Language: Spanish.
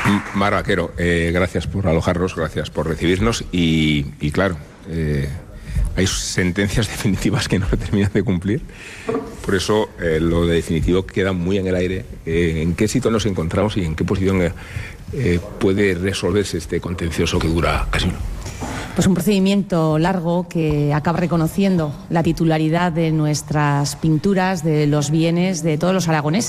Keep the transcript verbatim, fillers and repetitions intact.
Mar Vaquero, eh, gracias por alojarnos, gracias por recibirnos y, y claro, eh, hay sentencias definitivas que no se terminan de cumplir, por eso eh, lo de definitivo queda muy en el aire. Eh, ¿En qué sitio nos encontramos y en qué posición eh, eh, puede resolverse este contencioso que dura casi un Pues un procedimiento largo que acaba reconociendo la titularidad de nuestras pinturas, de los bienes de todos los aragoneses.